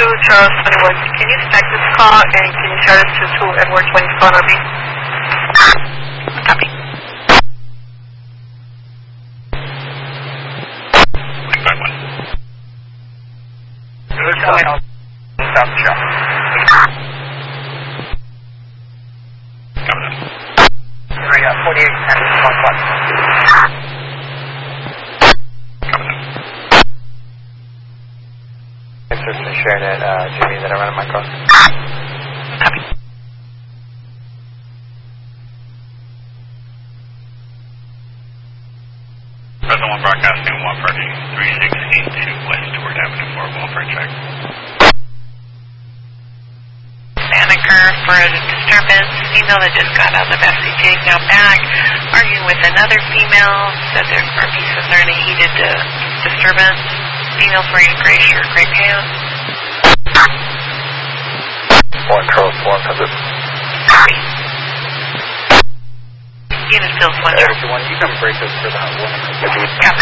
Charles 21. Can you stack this call and can you share it to 2 Edward 24 RB? Copy. South Shell. Coming in. 4810 Coming in. Certainly share that, Jimmy, that I run in my car. Copy. Present 1 broadcasting 1 party 3682 West Toward Avenue for a welfare check. Banneker for a disturbance. Female that just got out of the messaging, now back, arguing with another female, said their piece was there in a heated disturbance. Female's wearing gray shirt, gray pants. 1 Charles 100. Copy. Unit Fields 1 Charles. Everyone, you can break this for that one. Copy.